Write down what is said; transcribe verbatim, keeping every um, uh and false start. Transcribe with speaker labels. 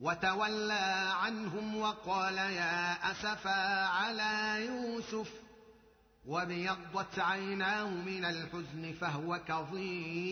Speaker 1: وتولى عنهم وقال يا أسفا على يوسف وابيضت عيناه من الحزن فهو كظيم